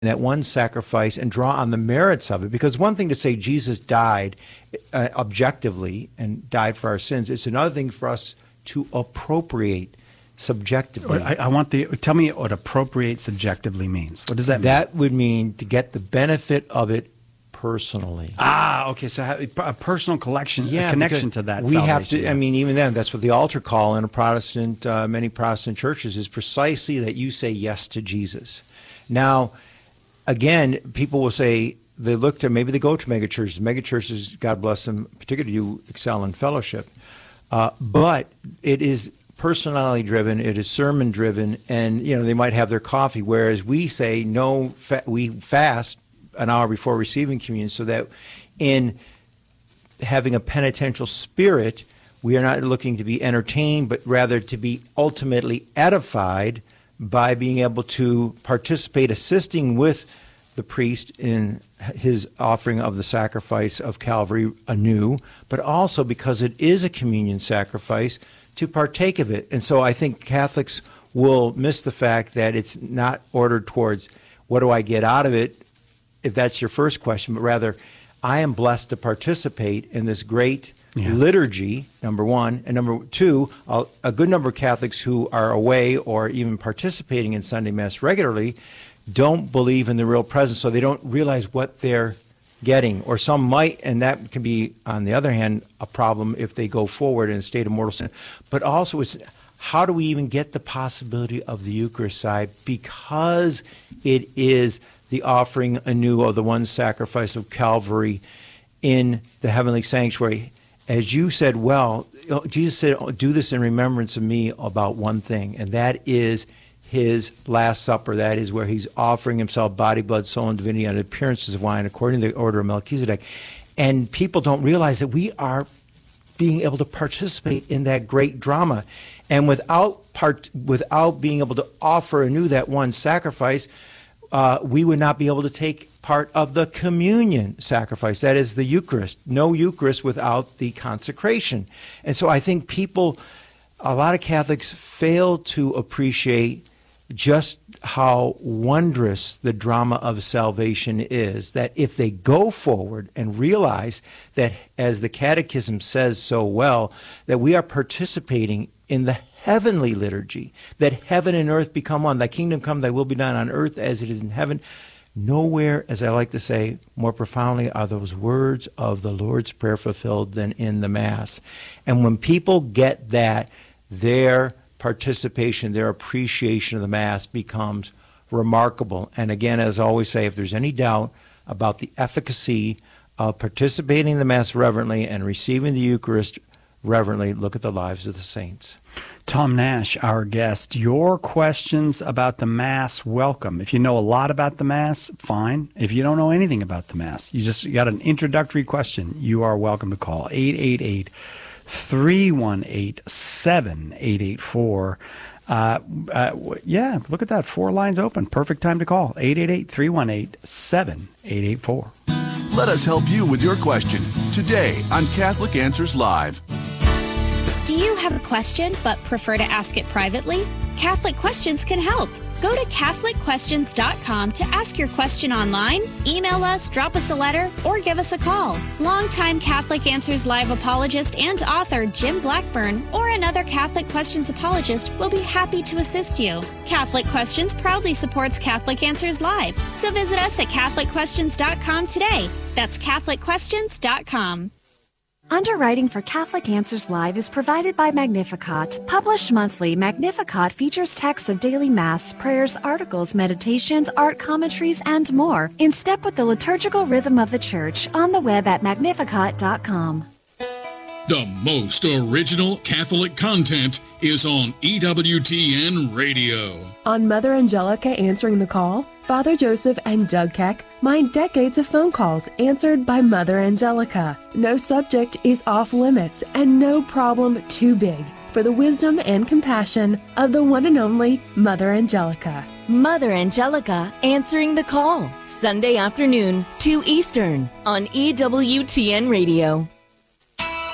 that one sacrifice and draw on the merits of it. Because one thing to say Jesus died objectively and died for our sins, it's another thing for us to appropriate subjectively. Tell me what appropriate subjectively means. What does that mean? That would mean to get the benefit of it personally. Okay. So a personal connection to that. We have to. I mean, even then, that's what the altar call in many Protestant churches is precisely that you say yes to Jesus. Now, again, people will say they go to megachurches. Megachurches, God bless them, particularly you excel in fellowship, but it is personality driven, it is sermon driven, and they might have their coffee, whereas we say we fast an hour before receiving communion, so that in having a penitential spirit, we are not looking to be entertained, but rather to be ultimately edified by being able to participate, assisting with the priest in his offering of the sacrifice of Calvary anew, but also because it is a communion sacrifice, to partake of it. And so I think Catholics will miss the fact that it's not ordered towards what do I get out of it, if that's your first question, but rather I am blessed to participate in this great liturgy, number one. And number two, a good number of Catholics who are away or even participating in Sunday Mass regularly don't believe in the real presence, so they don't realize what they're getting. Or some might, and that can be, on the other hand, a problem if they go forward in a state of mortal sin. But also, it's how do we even get the possibility of the Eucharist side? Because it is the offering anew of the one sacrifice of Calvary in the heavenly sanctuary. As you said, Jesus said, do this in remembrance of me about one thing, and that is his Last Supper. That is where he's offering himself, body, blood, soul, and divinity under appearances of wine, according to the order of Melchizedek. And people don't realize that we are being able to participate in that great drama. And without being able to offer anew that one sacrifice, we would not be able to take part of the communion sacrifice. That is the Eucharist. No Eucharist without the consecration. And so I think a lot of Catholics fail to appreciate just how wondrous the drama of salvation is, that if they go forward and realize that, as the Catechism says so well, that we are participating in the heavenly liturgy, that heaven and earth become one, thy kingdom come, thy will be done on earth as it is in heaven. Nowhere, as I like to say, more profoundly are those words of the Lord's Prayer fulfilled than in the Mass. And when people get that, their participation, their appreciation of the Mass becomes remarkable. And again, as I always say, if there's any doubt about the efficacy of participating in the Mass reverently and receiving the Eucharist reverently, look at the lives of the saints. Tom Nash, our guest. Your questions about the Mass, welcome. If you know a lot about the Mass, fine. If you don't know anything about the Mass, you got an introductory question, you are welcome to call 888-318-7884. Look at that. 4 lines open. Perfect time to call. 888-318-7884. Let us help you with your question today on Catholic Answers Live. Do you have a question but prefer to ask it privately? Catholic Questions can help. Go to CatholicQuestions.com to ask your question online, email us, drop us a letter, or give us a call. Longtime Catholic Answers Live apologist and author Jim Blackburn or another Catholic Questions apologist will be happy to assist you. Catholic Questions proudly supports Catholic Answers Live, so visit us at CatholicQuestions.com today. That's CatholicQuestions.com. Underwriting for Catholic Answers Live is provided by Magnificat. Published monthly, Magnificat features texts of daily Mass, prayers, articles, meditations, art commentaries, and more, in step with the liturgical rhythm of the Church, on the web at magnificat.com. The most original Catholic content is on EWTN Radio. On Mother Angelica Answering the Call, Father Joseph and Doug Keck mine decades of phone calls answered by Mother Angelica. No subject is off limits and no problem too big for the wisdom and compassion of the one and only Mother Angelica. Mother Angelica Answering the Call, Sunday afternoon, 2 Eastern, on EWTN Radio.